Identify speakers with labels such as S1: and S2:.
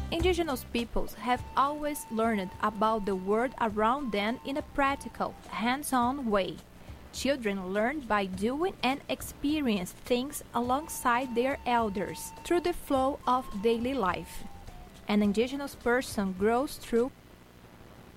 S1: Indigenous peoples have always learned about the world around them in a practical, hands-on way. Children learn by doing and experience things alongside their elders through the flow of daily life. An indigenous person grows through